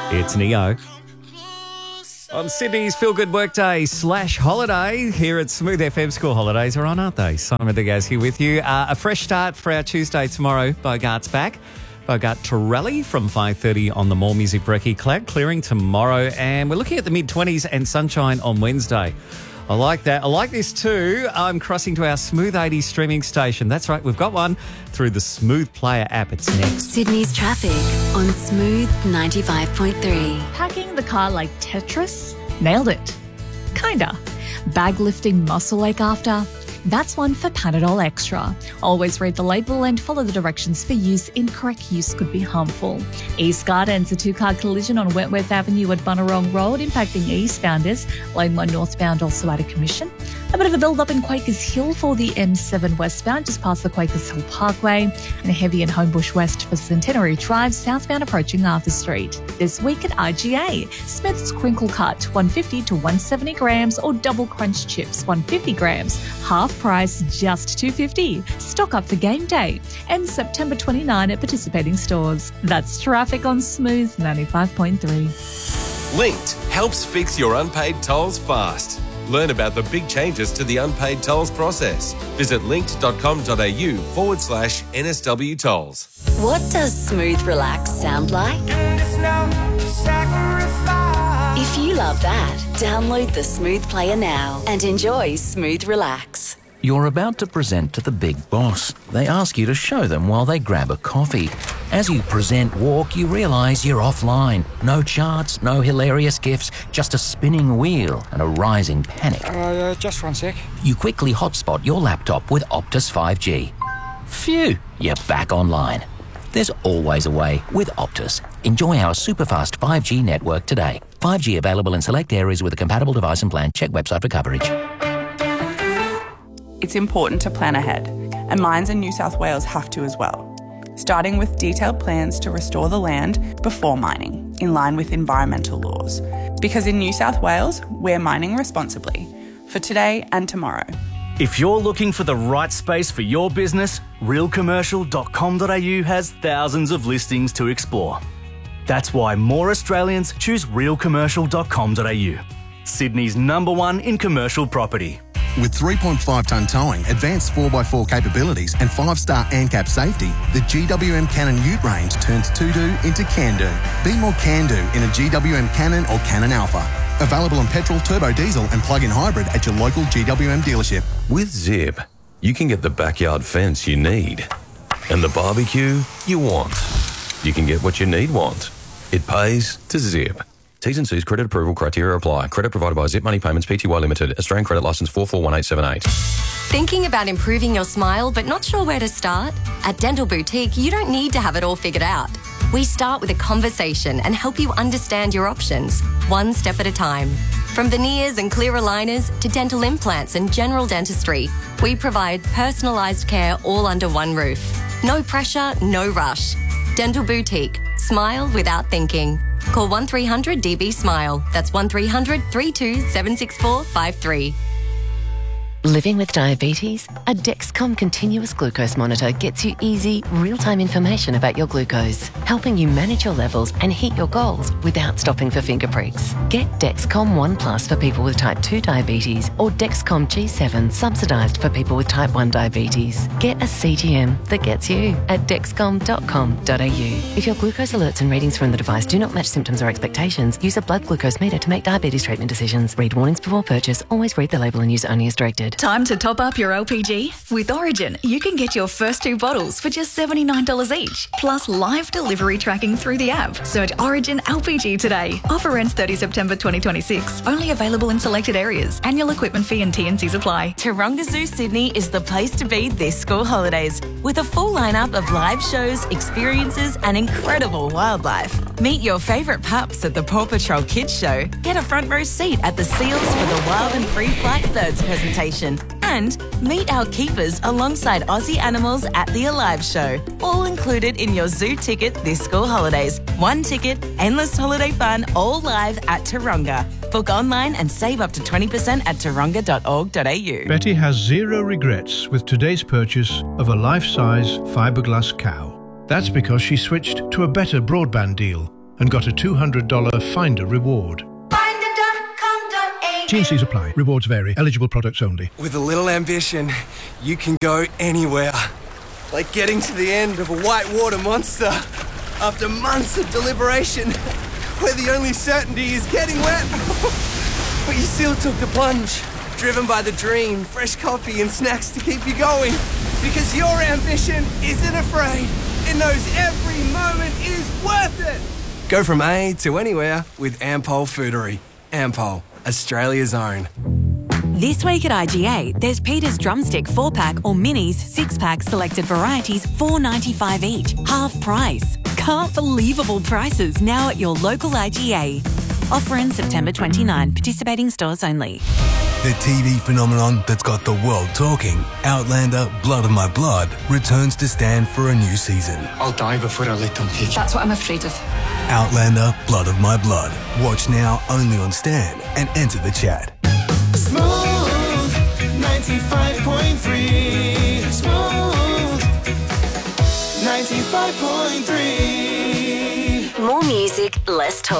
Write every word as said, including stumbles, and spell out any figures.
It's Neo. On Sydney's Feel Good Workday slash holiday, here at Smooth F M. School holidays are on, aren't they? Simon DeGaz here with you. Uh, a fresh start for our Tuesday tomorrow. Bogart's back. Bogart Torelli from five thirty on the More Music Brekkie. Cloud clearing tomorrow, and we're looking at the mid-twenties and sunshine on Wednesday. I like that. I like this too. I'm crossing to our Smooth eighties streaming station. That's right, we've got one through the Smooth Player app. It's next. Sydney's traffic on Smooth ninety-five point three. Packing the car like Tetris? Nailed it. Kinda. Bag lifting muscle ache after? That's one for Panadol Extra. Always read the label and follow the directions for use. Incorrect use could be harmful. East Gardens, a two-car collision on Wentworth Avenue at Bunnerong Road, impacting eastbounders. Lane one northbound also at a commission. A bit of a build-up in Quakers Hill for the M seven westbound, just past the Quakers Hill Parkway. And a heavy in Homebush West for Centenary Drive, southbound approaching Arthur Street. This week at I G A, Smith's Crinkle Cut, one fifty to one seventy grams, or Double Crunch Chips, one fifty grams. Half price, just two fifty. Stock up for game day. And September twenty-ninth at participating stores. That's traffic on Smooth ninety-five point three. Linked helps fix your unpaid tolls fast. Learn about the big changes to the unpaid tolls process. Visit linked.com.au forward slash NSW tolls. What does Smooth Relax sound like? If you love that, download the Smooth Player now and enjoy Smooth Relax. You're about to present to the big boss. They ask you to show them while they grab a coffee. As you present walk, you realise you're offline. No charts, no hilarious gifs, just a spinning wheel and a rising panic. Uh, just one sec. You quickly hotspot your laptop with Optus five G. Phew, you're back online. There's always a way with Optus. Enjoy our super fast five G network today. five G available in select areas with a compatible device and plan. Check website for coverage. It's important to plan ahead, and mines in New South Wales have to as well, starting with detailed plans to restore the land before mining, in line with environmental laws. Because in New South Wales, we're mining responsibly, for today and tomorrow. If you're looking for the right space for your business, real commercial dot com dot a u has thousands of listings to explore. That's why more Australians choose real commercial dot com dot a u, Sydney's number one in commercial property. With three point five tonne towing, advanced four by four capabilities and five star ANCAP safety, the G W M Cannon Ute range turns to-do into can-do. Be more can-do in a G W M Cannon or Cannon Alpha. Available in petrol, turbo diesel and plug-in hybrid at your local G W M dealership. With Zip, you can get the backyard fence you need and the barbecue you want. You can get what you need want. It pays to Zip. T's and C's credit approval criteria apply. Credit provided by Zip Money Payments Pty Limited. Australian credit licence four four one eight seven eight. Thinking about improving your smile but not sure where to start? At Dental Boutique, you don't need to have it all figured out. We start with a conversation and help you understand your options, one step at a time. From veneers and clear aligners to dental implants and general dentistry, we provide personalised care all under one roof. No pressure, no rush. Dental Boutique. Smile without thinking. Call one three hundred D B SMILE. That's one three hundred, three two seven six four five three. Living with diabetes? A Dexcom continuous glucose monitor gets you easy, real-time information about your glucose, helping you manage your levels and hit your goals without stopping for finger pricks. Get Dexcom One Plus for people with type two diabetes or Dexcom G seven subsidised for people with type one diabetes. Get a C G M that gets you at dexcom dot com dot a u. If your glucose alerts and readings from the device do not match symptoms or expectations, use a blood glucose meter to make diabetes treatment decisions. Read warnings before purchase. Always read the label and use only as directed. Time to top up your L P G? With Origin, you can get your first two bottles for just seventy-nine dollars each, plus live delivery tracking through the app. Search Origin L P G today. Offer ends thirtieth September twenty twenty-six. Only available in selected areas. Annual equipment fee and T and Cs apply. Taronga Zoo Sydney is the place to be this school holidays, with a full lineup of live shows, experiences and incredible wildlife. Meet your favourite pups at the Paw Patrol Kids Show. Get a front row seat at the Seals for the Wild and Free Flight Birds presentation. And meet our keepers alongside Aussie animals at the Alive Show. All included in your zoo ticket this school holidays. One ticket, endless holiday fun, all live at Taronga. Book online and save up to twenty percent at taronga dot org dot a u. Betty has zero regrets with today's purchase of a life-size fiberglass cow. That's because she switched to a better broadband deal. and got a two hundred dollars Finder reward. T and C's apply. Rewards vary. Eligible products only. With a little ambition, you can go anywhere. Like getting to the end of a whitewater monster after months of deliberation, where the only certainty is getting wet. But you still took the plunge, driven by the dream, fresh coffee and snacks to keep you going. Because your ambition isn't afraid. It knows every moment is worth it. Go from A to anywhere with Ampol Foodery. Ampol, Australia's own. This week at I G A, there's Peter's Drumstick four pack or Minis six pack selected varieties, four dollars ninety-five each, half price. Can't believable prices now at your local I G A. Offer in September twenty-ninth, participating stores only. The T V phenomenon that's got the world talking, Outlander Blood of My Blood, returns to stand for a new season. I'll die before I let them take you. That's what I'm afraid of. Outlander Blood of My Blood. Watch now only on Stan and enter the chat. Smooth ninety-five point three. Smooth ninety-five point three. More music, less talk.